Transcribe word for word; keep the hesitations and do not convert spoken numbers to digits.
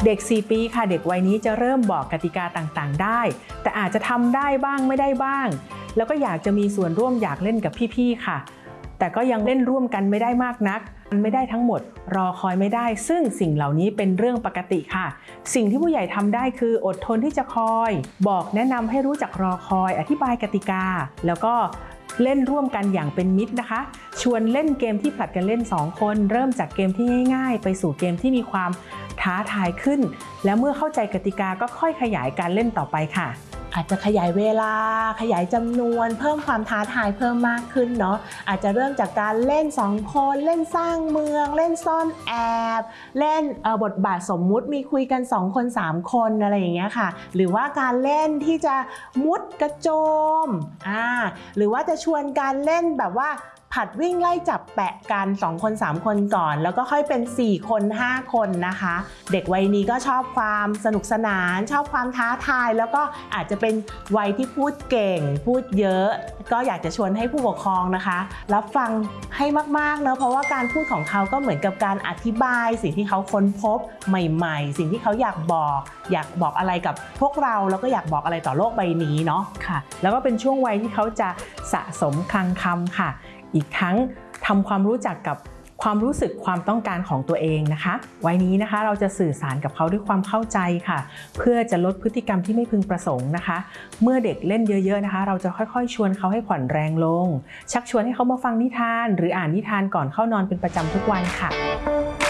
เด็กสี่ปีค่ะเด็กวัยนี้จะเริ่มบอกกติกาต่างๆได้แต่อาจจะทำได้บ้างไม่ได้บ้างแล้วก็อยากจะมีส่วนร่วมอยากเล่นกับพี่ๆค่ะแต่ก็ยังเล่นร่วมกันไม่ได้มากนักไม่ได้ทั้งหมดรอคอยไม่ได้ซึ่งสิ่งเหล่านี้เป็นเรื่องปกติค่ะสิ่งที่ผู้ใหญ่ทำได้คืออดทนที่จะคอยบอกแนะนำให้รู้จักรอคอยอธิบายกติกาแล้วก็เล่นร่วมกันอย่างเป็นมิตรนะคะชวนเล่นเกมที่ผลัดกันเล่นสองคนเริ่มจากเกมที่ง่ายๆไปสู่เกมที่มีความท้าทายขึ้นแล้วเมื่อเข้าใจกติกาก็ค่อยขยายการเล่นต่อไปค่ะอาจจะขยายเวลาขยายจำนวนเพิ่มความท้าทายเพิ่มมากขึ้นเนาะอาจจะเริ่มจากการเล่นสองคนเล่นสร้างเมืองเล่นซ่อนแอบเล่นบทบาทสมมุติมีคุยกันสองคนสามคนอะไรอย่างเงี้ยค่ะหรือว่าการเล่นที่จะมุดกระโจมอ่าหรือว่าจะชวนการเล่นแบบว่าผัดวิ่งไล่จับแปะกันสองคนสามคนก่อนแล้วก็ค่อยเป็นสี่คนห้าคนนะคะเด็กวัยนี้ก็ชอบความสนุกสนานชอบความท้าทายแล้วก็อาจจะเป็นวัยที่พูดเก่งพูดเยอะก็อยากจะชวนให้ผู้ปกครองนะคะรับฟังให้มากๆเนอะเพราะว่าการพูดของเขาก็เหมือนกับการอธิบายสิ่งที่เขาค้นพบใหม่ๆสิ่งที่เขาอยากบอกอยากบอกอะไรกับพวกเราแล้วก็อยากบอกอะไรต่อโลกใบนี้เนาะค่ะแล้วก็เป็นช่วงวัยที่เขาจะสะสมคลังคำค่ะอีกทั้งทำความรู้จักกับความรู้สึกความต้องการของตัวเองนะคะวัยนี้นะคะเราจะสื่อสารกับเขาด้วยความเข้าใจค่ะเพื่อจะลดพฤติกรรมที่ไม่พึงประสงค์นะคะเมื่อเด็กเล่นเยอะๆนะคะเราจะค่อยๆชวนเขาให้ผ่อนแรงลงชักชวนให้เขามาฟังนิทานหรืออ่านนิทานก่อนเข้านอนเป็นประจำทุกวันค่ะ